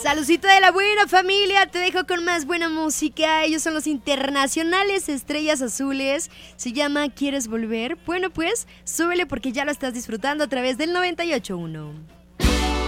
Saludcita de la buena familia, te dejo con más buena música. Ellos son los internacionales Estrellas Azules. Se llama ¿Quieres volver? Bueno, pues súbele porque ya lo estás disfrutando a través del 98.1.